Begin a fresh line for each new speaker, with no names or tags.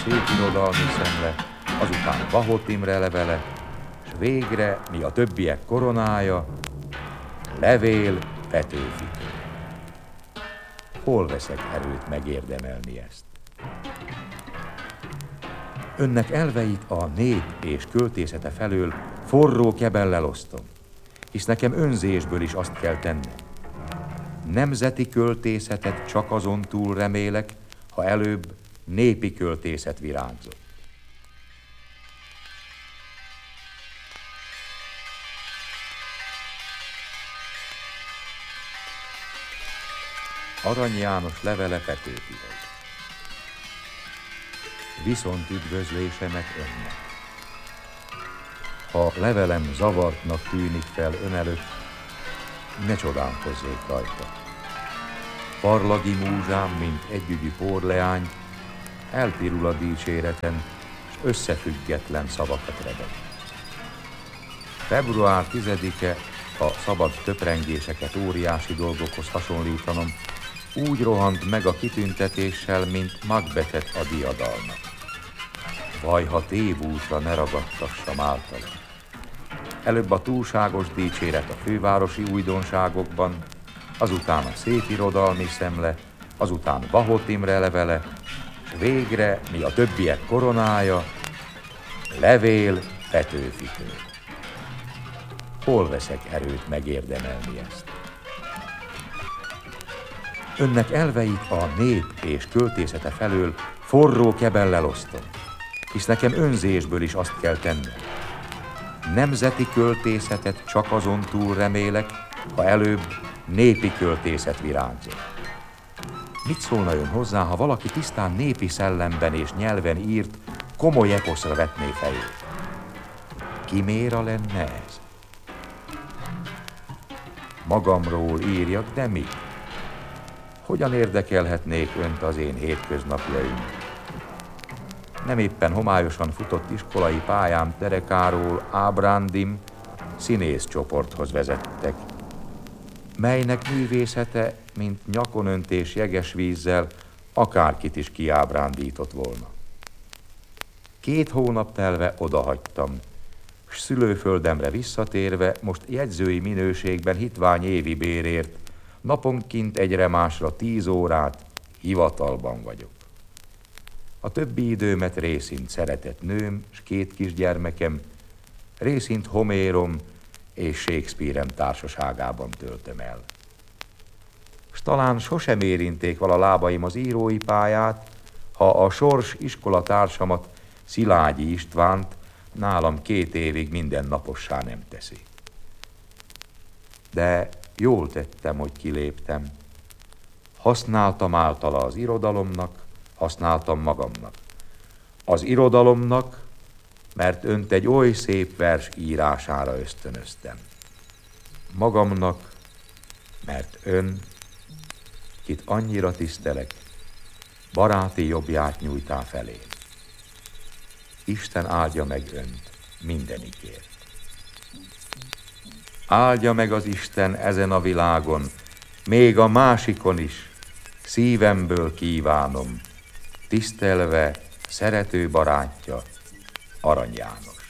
szép irodalmi szemle, azután Vahot Imre levele, s végre, mi a többiek koronája, levél Petőfitől. Hol veszek erőt megérdemelni ezt? Önnek elveit a nép és költészete felől forró kebellel osztom, hisz nekem önzésből is azt kell tennem. Nemzeti költészetet csak azon túl remélek, ha előbb népi költészet virágzott. Arany János levele Petőfihez. Viszont üdvözlésemet önnek. Ha levelem zavartnak tűnik fel ön előtt, ne csodálkozzék rajta. Parlagi múzsám, mint együgyű porleány, elpirul a dicséreten, s összefüggetlen szavakat rebeg. Február 10-e, ha szabad töprengéseket óriási dolgokhoz hasonlítanom, úgy rohant meg a kitüntetéssel, mint Macbethet a diadalnak. Vaj, ha tévútra ne ragadtassam általa. Előbb a túlságos dicséret a fővárosi újdonságokban, azután a szép irodalmi szemle, azután Vahot Imre levele, s végre, mi a többiek koronája, levél Petőfitől. Hol veszek erőt megérdemelni ezt? Önnek elveit a nép és költészete felől forró kebellel osztom, hisz nekem önzésből is azt kell tennem. Nemzeti költészetet csak azon túl remélek, ha előbb népi költészet virágzott. Mit szólna ön hozzá, ha valaki tisztán népi szellemben és nyelven írt, komoly eposzra vetné fejét? Kiméra lenne ez? Magamról írjak, de mit? Hogyan érdekelhetnék önt az én hétköznapjaim? Nem éppen homályosan futott iskolai pályám derekáról Ábrándim színészcsoporthoz vezettek, melynek művészete, mint nyakonöntés jeges vízzel, akárkit is kiábrándított volna. 2 hónap telve odahagytam, s szülőföldemre visszatérve most jegyzői minőségben hitvány évi bérért, naponként egyre másra 10 órát hivatalban vagyok. A többi időmet részint szeretett nőm s 2 kisgyermekem, részint Homérom és Shakespeare-em társaságában töltöm el. S talán sosem érinték vala lábaim az írói pályát, ha a sors iskolatársamat, Szilágyi Istvánt nálam 2 évig mindennapossá nem teszi. De jól tettem, hogy kiléptem. Használtam általa az irodalomnak, használtam magamnak. Az irodalomnak, mert önt egy oly szép vers írására ösztönöztem. Magamnak, mert ön, kit annyira tisztelek, baráti jobbját nyújtá felém. Isten áldja meg önt mindenikért. Áldja meg az Isten ezen a világon, még a másikon is, szívemből kívánom, tisztelve szerető barátja, Arany János.